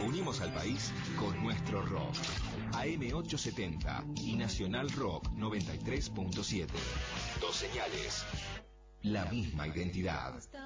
Unimos al país con nuestro rock. AM870 y Nacional Rock 93.7. Dos señales. La misma identidad.